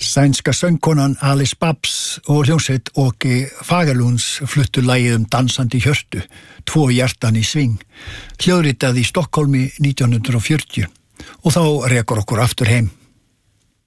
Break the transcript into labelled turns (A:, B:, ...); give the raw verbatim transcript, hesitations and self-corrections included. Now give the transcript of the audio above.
A: Sænska söngkonan Alice Babs og hljómsveit Åke Fagerlunds fluttu lagið um dansandi hjörtu, Tvo hjartan í sving, hljóðritað í Stokkólmi nítján hundrað og fjörutíu og þá rekur okkur aftur heim.